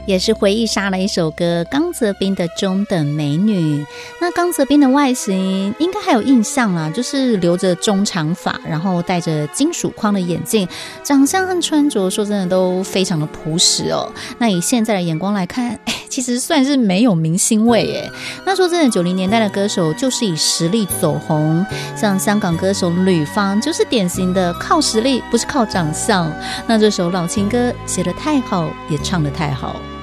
也是回忆杀了一首歌，刚泽斌的《中等美女》。那刚泽斌的外形应该还有印象啦，就是留着中长发，然后戴着金属框的眼镜，长相和穿着说真的都非常的朴实哦。那以现在的眼光来看，其实算是没有明星味耶。那说真的，90年代的歌手就是以实力走红，像香港歌手吕方就是典型的靠实力，不是靠长相。那这首老情歌写得太好，也唱得太好。